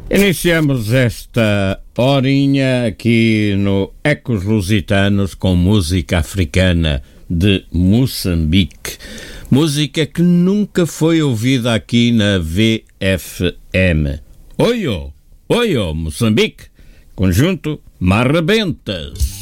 Iniciamos esta horinha aqui no Ecos Lusitanos com música africana de Moçambique. Música que nunca foi ouvida aqui na VFM. Oio, Moçambique, conjunto Marrebentas.